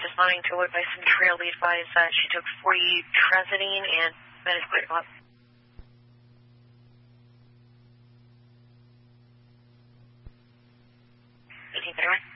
responding to a Wood Bison Trail. Be advised that she took 40 trazodone and metazquatop. Anything better?